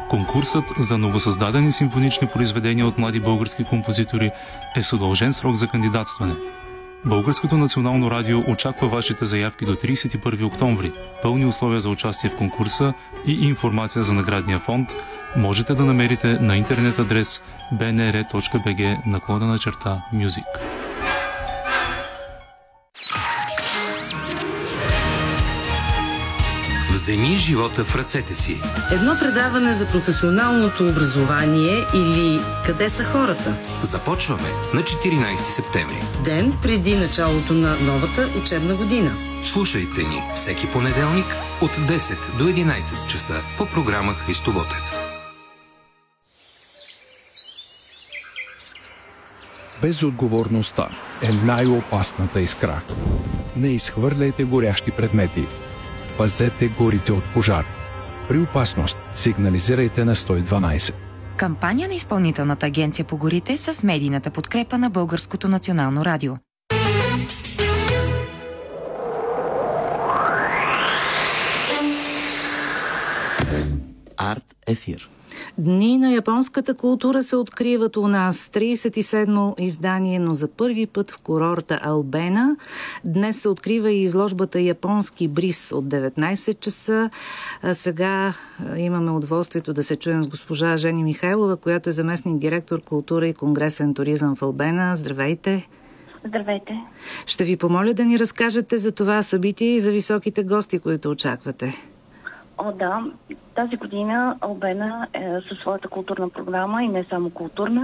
Конкурсът за новосъздадени симфонични произведения от млади български композитори е с удължен срок за кандидатстване. Българското национално радио очаква вашите заявки до 31 октомври. Пълни условия за участие в конкурса и информация за наградния фонд можете да намерите на интернет адрес bnr.bg/music. Вземи живота в ръцете си. Едно предаване за професионалното образование или къде са хората? Започваме на 14 септември. Ден преди началото на новата учебна година. Слушайте ни всеки понеделник от 10 до 11 часа по програма Христо Ботев. Безотговорността е най-опасната искра. Не изхвърляйте горящи предмети. Пазете горите от пожар. При опасност сигнализирайте на 112. Кампания на Изпълнителната агенция по горите с медийната подкрепа на Българското национално радио. Арт ефир. Дни на японската култура се откриват у нас. 37-мо издание, но за първи път в курорта Албена. Днес се открива и изложбата Японски бриз от 19 часа. А сега имаме удоволствието да се чуем с госпожа Жени Михайлова, която е заместник директор култура и конгресен туризъм в Албена. Здравейте! Здравейте! Ще ви помоля да ни разкажете за това събитие и за високите гости, които очаквате. О, да. Тази година Албена със своята културна програма и не само културна